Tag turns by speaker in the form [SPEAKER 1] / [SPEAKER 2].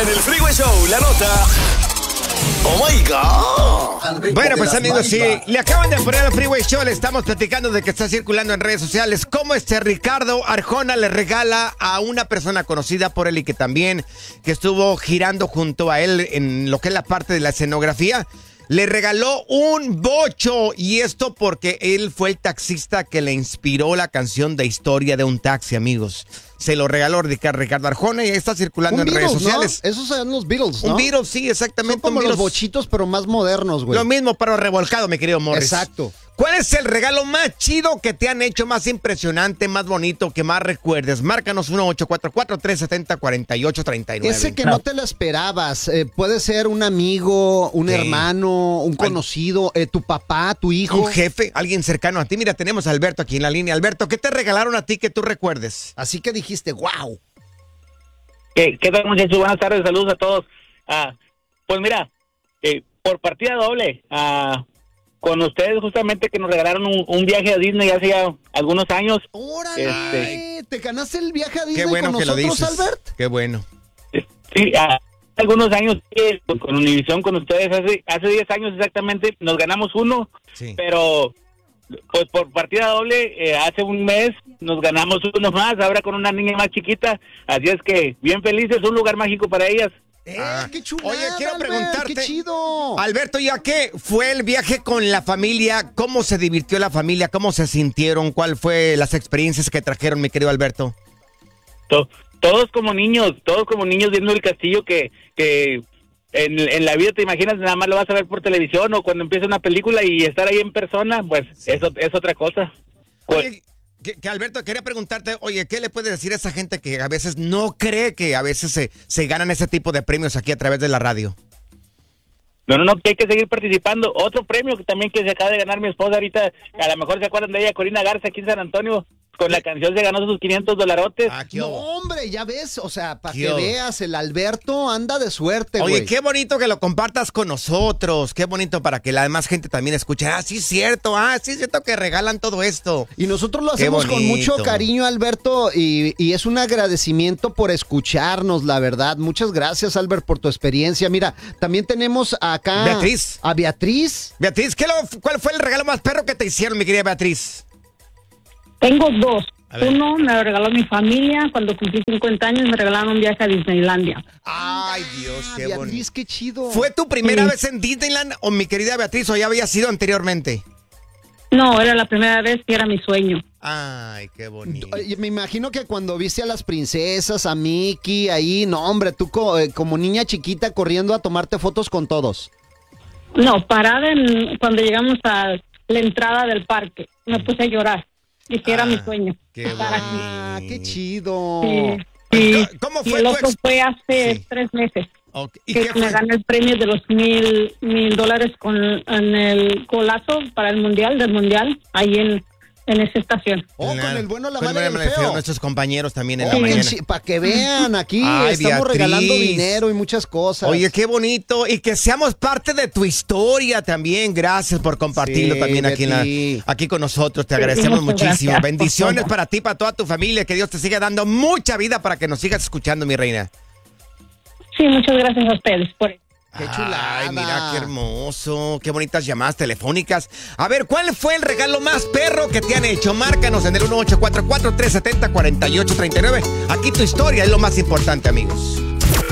[SPEAKER 1] En el Freeway Show, la nota. ¡Oh, my God!
[SPEAKER 2] Bueno, pues amigos, sí, le acaban de poner al Freeway Show, le estamos platicando de que está circulando en redes sociales cómo Ricardo Arjona le regala a una persona conocida por él y que también que estuvo girando junto a él en lo que es la parte de la escenografía. Le regaló un bocho, y esto porque él fue el taxista que le inspiró la canción de Historia de un taxi, amigos. Se lo regaló Ricardo Arjona y está circulando en redes sociales.
[SPEAKER 3] ¿No? Esos eran los Beatles, ¿no?
[SPEAKER 2] Un Beatles, sí, exactamente.
[SPEAKER 3] Son como
[SPEAKER 2] un
[SPEAKER 3] los
[SPEAKER 2] Beatles.
[SPEAKER 3] bochitos, pero más modernos, güey.
[SPEAKER 2] Lo mismo, pero revolcado, mi querido Morris.
[SPEAKER 3] Exacto.
[SPEAKER 2] ¿Cuál es el regalo más chido que te han hecho, más impresionante, más bonito, que más recuerdes? Márcanos 1-844-370-4839.
[SPEAKER 3] Ese que no te lo esperabas. Puede ser un amigo, un hermano, un conocido, tu papá, tu hijo.
[SPEAKER 2] Un jefe, alguien cercano a ti. Mira, tenemos a Alberto aquí en la línea. Alberto, ¿qué te regalaron a ti que tú recuerdes?
[SPEAKER 3] Así que dijiste, wow.
[SPEAKER 4] ¿Qué tal, muchachos? Buenas tardes, saludos a todos. Pues mira, por partida doble, con ustedes justamente que nos regalaron un viaje a Disney hace ya algunos años.
[SPEAKER 3] ¡Órale! ¿Te ganaste el viaje a Disney
[SPEAKER 2] Qué bueno
[SPEAKER 3] con
[SPEAKER 2] que lo
[SPEAKER 3] nosotros,
[SPEAKER 2] dices.
[SPEAKER 3] Albert?
[SPEAKER 2] Qué bueno.
[SPEAKER 4] Sí, algunos años con Univisión con ustedes, hace 10 años exactamente, nos ganamos uno,
[SPEAKER 2] Sí.
[SPEAKER 4] pero pues por partida doble, hace un mes nos ganamos uno más, ahora con una niña más chiquita, así es que bien felices, un lugar mágico para ellas.
[SPEAKER 3] ¡Qué chulada,
[SPEAKER 2] Oye, quiero
[SPEAKER 3] Albert!
[SPEAKER 2] preguntarte,
[SPEAKER 3] ¡Qué chido!
[SPEAKER 2] Alberto, ¿ya qué fue el viaje con la familia? ¿Cómo se divirtió la familia? ¿Cómo se sintieron? ¿Cuál fue las experiencias que trajeron, mi querido Alberto?
[SPEAKER 4] Todos como niños viendo el castillo que en la vida te imaginas, nada más lo vas a ver por televisión o cuando empieza una película, y estar ahí en persona, pues eso es otra cosa.
[SPEAKER 2] Oye, que Alberto, quería preguntarte, oye, ¿qué le puedes decir a esa gente que a veces no cree que a veces se ganan ese tipo de premios aquí a través de la radio?
[SPEAKER 4] No, que hay que seguir participando. Otro premio que también que se acaba de ganar mi esposa ahorita, a lo mejor se acuerdan de ella, Corina Garza, aquí en San Antonio, con la canción se ganó sus $500.
[SPEAKER 3] No, hombre, ya ves, o sea, para que
[SPEAKER 2] ¿Qué?
[SPEAKER 3] veas, el Alberto anda de suerte, güey.
[SPEAKER 2] Oye, qué bonito que lo compartas con nosotros, qué bonito para que la demás gente también escuche. Sí es cierto que regalan todo esto.
[SPEAKER 3] Y nosotros lo
[SPEAKER 2] Qué
[SPEAKER 3] hacemos con mucho
[SPEAKER 2] bonito.
[SPEAKER 3] cariño, Alberto, y es un agradecimiento por escucharnos, la verdad. Muchas gracias, Albert, por tu experiencia. Mira, también tenemos acá
[SPEAKER 2] Beatriz.
[SPEAKER 3] a Beatriz.
[SPEAKER 2] Beatriz, ¿cuál fue el regalo más perro que te hicieron, mi querida Beatriz?
[SPEAKER 5] Tengo dos.
[SPEAKER 2] A ver.
[SPEAKER 5] Uno me lo regaló mi familia cuando cumplí 50 años, me regalaron un viaje a Disneylandia.
[SPEAKER 2] Ay, Dios, qué
[SPEAKER 3] Beatriz,
[SPEAKER 2] bonito.
[SPEAKER 3] qué chido.
[SPEAKER 2] ¿Fue tu primera
[SPEAKER 5] Sí.
[SPEAKER 2] vez en Disneyland o mi querida Beatriz o ya había sido anteriormente?
[SPEAKER 5] No, era la primera vez que era mi sueño.
[SPEAKER 2] Ay, qué bonito.
[SPEAKER 3] Oye, me imagino que cuando viste a las princesas, a Mickey, ahí, no, hombre, tú como niña chiquita corriendo a tomarte fotos con todos.
[SPEAKER 5] No, parada cuando llegamos a la entrada del parque, me puse a llorar. Y que era mi sueño.
[SPEAKER 2] Qué
[SPEAKER 5] estar aquí.
[SPEAKER 3] Ah, qué chido.
[SPEAKER 5] Sí.
[SPEAKER 2] ¿Cómo
[SPEAKER 5] Y
[SPEAKER 2] fue
[SPEAKER 5] el
[SPEAKER 2] tu
[SPEAKER 5] otro fue hace
[SPEAKER 2] Sí.
[SPEAKER 5] 3 meses.
[SPEAKER 2] Ok, ¿y
[SPEAKER 5] Que
[SPEAKER 2] qué
[SPEAKER 5] me
[SPEAKER 2] fue?
[SPEAKER 5] gané el premio de los $1,000 en el golazo para el mundial, ahí en esa estación.
[SPEAKER 3] Con el bueno, la
[SPEAKER 2] Con el
[SPEAKER 3] mala y
[SPEAKER 2] bueno,
[SPEAKER 3] el feo.
[SPEAKER 2] nuestros compañeros también en la mañana.
[SPEAKER 3] Para que vean, aquí
[SPEAKER 2] Ay,
[SPEAKER 3] estamos
[SPEAKER 2] Beatriz.
[SPEAKER 3] regalando dinero y muchas cosas.
[SPEAKER 2] Oye, qué bonito. Y que seamos parte de tu historia también. Gracias por compartirlo
[SPEAKER 3] Sí,
[SPEAKER 2] también
[SPEAKER 3] Betty.
[SPEAKER 2] aquí con nosotros. Te agradecemos
[SPEAKER 5] muchas
[SPEAKER 2] muchísimo.
[SPEAKER 5] gracias,
[SPEAKER 2] Bendiciones
[SPEAKER 5] por todo.
[SPEAKER 2] para ti, para toda tu familia. Que Dios te siga dando mucha vida para que nos sigas escuchando, mi reina.
[SPEAKER 5] Sí, muchas gracias a ustedes por eso.
[SPEAKER 3] Qué chulada.
[SPEAKER 2] Ay, mira qué hermoso. Qué bonitas llamadas telefónicas. A ver, ¿cuál fue el regalo más perro que te han hecho? Márcanos en el 1844-370-4839. Aquí tu historia es lo más importante, amigos.